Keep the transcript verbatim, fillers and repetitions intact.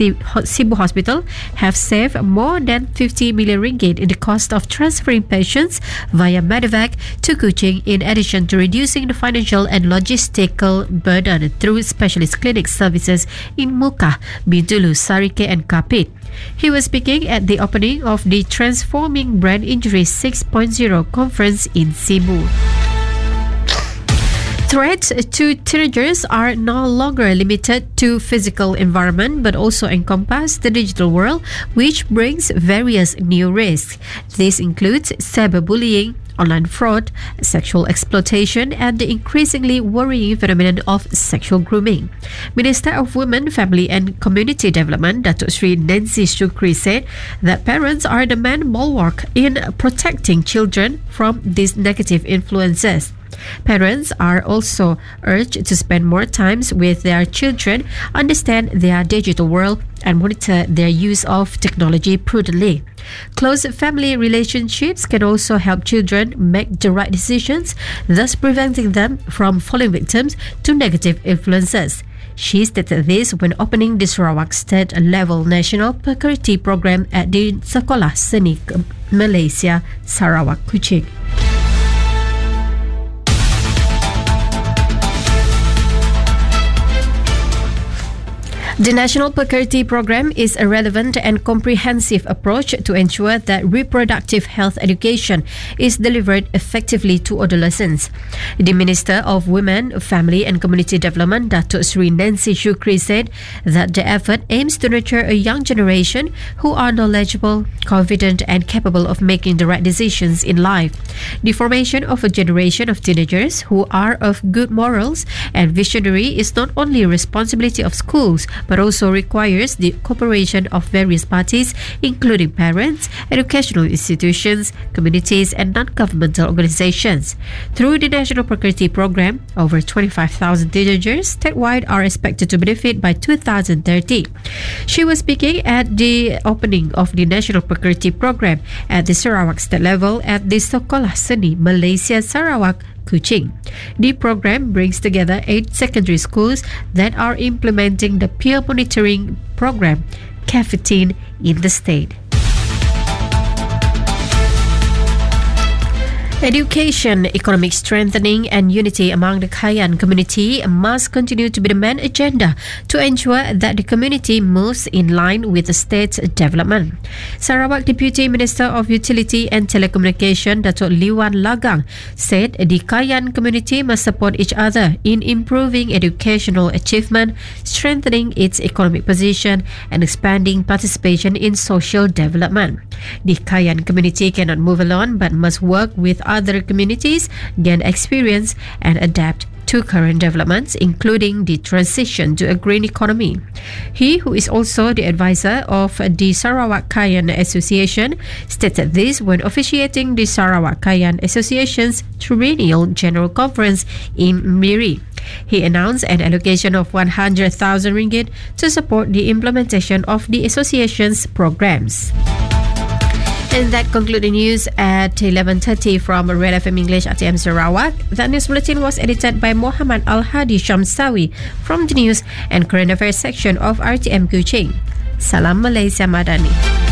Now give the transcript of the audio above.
Sibu Hospital have saved more than fifty million ringgit in the cost of transferring patients via Medevac to Kuching, in addition to reducing the financial and logistical burden through specialist clinic services in Muka, Bintulu, Sarike and Kapit. He was speaking at the opening of the Transforming Brain Injury six point oh conference in Sibu. Threats to teenagers are no longer limited to physical environment but also encompass the digital world, which brings various new risks. This includes cyberbullying, online fraud, sexual exploitation, and the increasingly worrying phenomenon of sexual grooming. Minister of Women, Family and Community Development, Datuk Sri Nancy Shukri, said that parents are the main bulwark in protecting children from these negative influences. Parents are also urged to spend more time with their children, understand their digital world, and monitor their use of technology prudently. Close family relationships can also help children make the right decisions, thus preventing them from falling victims to negative influences. She stated this when opening the Sarawak State Level National Pekerti Program at the Sekolah Seni Malaysia, Sarawak, Kuching. The National Pekerti Program is a relevant and comprehensive approach to ensure that reproductive health education is delivered effectively to adolescents. The Minister of Women, Family and Community Development, Datuk Sri Nancy Shukri, said that the effort aims to nurture a young generation who are knowledgeable, confident and capable of making the right decisions in life. The formation of a generation of teenagers who are of good morals and visionary is not only a responsibility of schools, but also requires the cooperation of various parties, including parents, educational institutions, communities, and non-governmental organizations. Through the National Pekerti Program, over twenty-five thousand teenagers statewide are expected to benefit by two thousand thirty. She was speaking at the opening of the National Pekerti Program at the Sarawak State level at the Sekolah Seni Malaysia, Sarawak, Kuching. The program brings together eight secondary schools that are implementing the peer monitoring program, C A fifteen, in the state. Education, economic strengthening and unity among the Kayan community must continue to be the main agenda to ensure that the community moves in line with the state's development. Sarawak Deputy Minister of Utility and Telecommunication, Datuk Liwan Lagang, said the Kayan community must support each other in improving educational achievement, strengthening its economic position and expanding participation in social development. The Kayan community cannot move alone but must work with other communities, gain experience and adapt to current developments, including the transition to a green economy. He, who is also the advisor of the Sarawak Kayan Association, stated this when officiating the Sarawak Kayan Association's Triennial General Conference in Miri. He announced an allocation of one hundred thousand ringgit to support the implementation of the association's programs. And that concludes the news at eleven thirty from Red F M English R T M Sarawak. That news bulletin was edited by Muhammad Al-Hadi Shamsawi from the News and Current Affairs section of R T M Kuching. Salam Malaysia Madani.